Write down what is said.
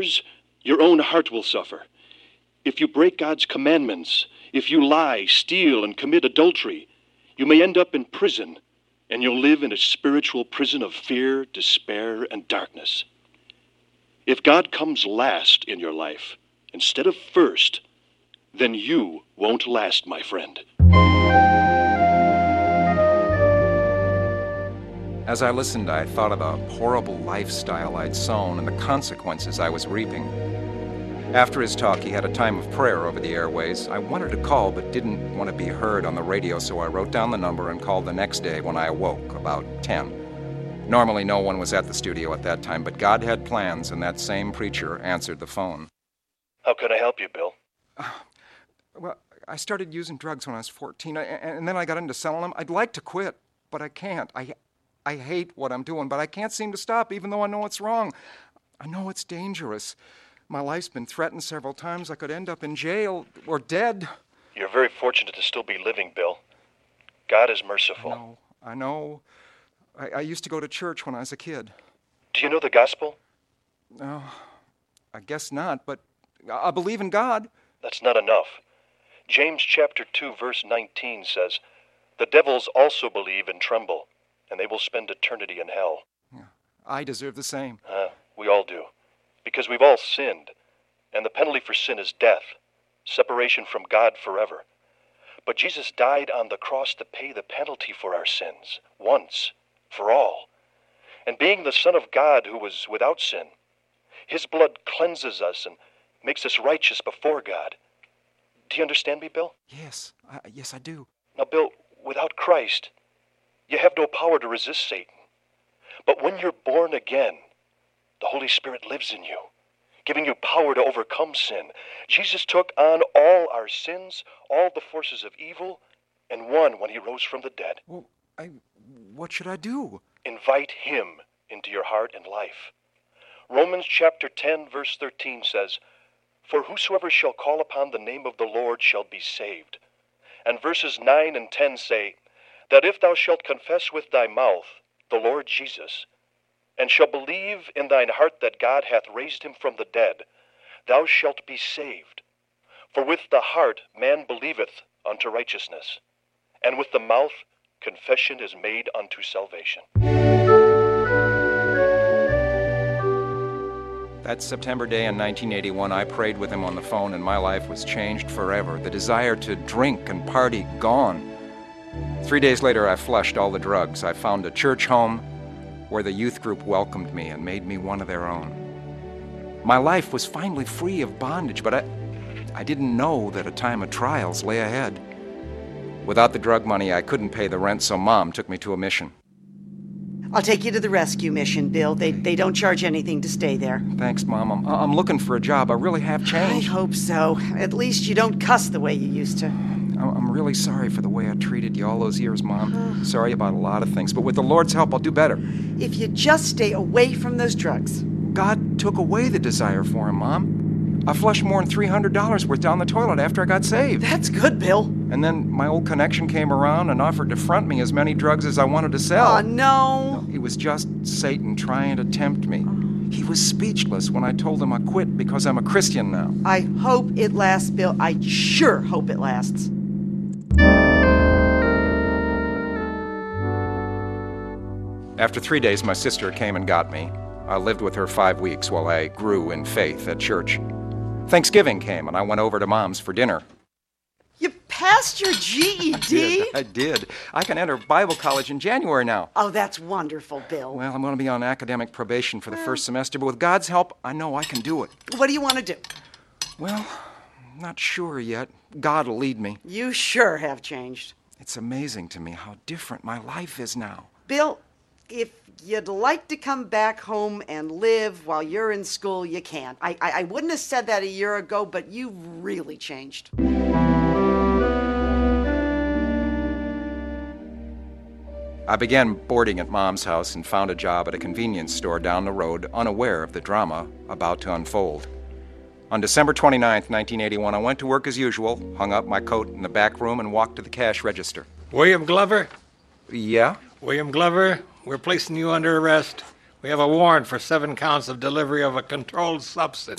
Your own heart will suffer. If you break God's commandments, if you lie, steal, and commit adultery, you may end up in prison, and you'll live in a spiritual prison of fear, despair, and darkness. If God comes last in your life, instead of first, then you won't last, my friend. As I listened, I thought of the horrible lifestyle I'd sown and the consequences I was reaping. After his talk, he had a time of prayer over the airways. I wanted to call, but didn't want to be heard on the radio, so I wrote down the number and called the next day when I awoke, about 10. Normally, no one was at the studio at that time, but God had plans, and that same preacher answered the phone. How can I help you, Bill? Well, I started using drugs when I was 14, and then I got into selling them. I'd like to quit, but I can't. I hate what I'm doing, but I can't seem to stop, even though I know it's wrong. I know it's dangerous. My life's been threatened several times. I could end up in jail or dead. You're very fortunate to still be living, Bill. God is merciful. I know. I used to go to church when I was a kid. Do you know the gospel? No, I guess not, but I believe in God. That's not enough. James chapter 2, verse 19 says, "The devils also believe and tremble, and they will spend eternity in hell." Yeah, I deserve the same. We all do. Because we've all sinned, and the penalty for sin is death, separation from God forever. But Jesus died on the cross to pay the penalty for our sins, once, for all. And being the Son of God who was without sin, his blood cleanses us and makes us righteous before God. Do you understand me, Bill? Yes, I do. Now, Bill, without Christ, you have no power to resist Satan. But when you're born again, the Holy Spirit lives in you, giving you power to overcome sin. Jesus took on all our sins, all the forces of evil, and won when he rose from the dead. Well, what should I do? Invite him into your heart and life. Romans chapter 10, verse 13 says, "For whosoever shall call upon the name of the Lord shall be saved." And verses 9 and 10 say, "That if thou shalt confess with thy mouth the Lord Jesus, and shall believe in thine heart that God hath raised him from the dead, thou shalt be saved. For with the heart man believeth unto righteousness, and with the mouth confession is made unto salvation." That September day in 1981, I prayed with him on the phone, and my life was changed forever. The desire to drink and party gone. 3 days later, I flushed all the drugs. I found a church home where the youth group welcomed me and made me one of their own. My life was finally free of bondage, but I didn't know that a time of trials lay ahead. Without the drug money, I couldn't pay the rent, so Mom took me to a mission. I'll take you to the rescue mission, Bill. They don't charge anything to stay there. Thanks, Mom. I'm looking for a job. I really have changed. I hope so. At least you don't cuss the way you used to. I'm really sorry for the way I treated you all those years, Mom. Sorry about a lot of things, but with the Lord's help, I'll do better. If you just stay away from those drugs. God took away the desire for him, Mom. I flushed more than $300 worth down the toilet after I got saved. That's good, Bill. And then my old connection came around and offered to front me as many drugs as I wanted to sell. Oh, no. It was just Satan trying to tempt me. He was speechless when I told him I quit because I'm a Christian now. I hope it lasts, Bill. I sure hope it lasts. After 3 days, my sister came and got me. I lived with her 5 weeks while I grew in faith at church. Thanksgiving came, and I went over to Mom's for dinner. You passed your GED? I did. I can enter Bible college in January now. Oh, that's wonderful, Bill. Well, I'm going to be on academic probation for the first semester, but with God's help, I know I can do it. What do you want to do? Well, not sure yet. God will lead me. You sure have changed. It's amazing to me how different my life is now. Bill, if you'd like to come back home and live while you're in school, you can. I wouldn't have said that a year ago, but you've really changed. I began boarding at Mom's house and found a job at a convenience store down the road, unaware of the drama about to unfold. On December 29th, 1981, I went to work as usual, hung up my coat in the back room, and walked to the cash register. William Glover? Yeah? William Glover, we're placing you under arrest. We have a warrant for 7 counts of delivery of a controlled substance.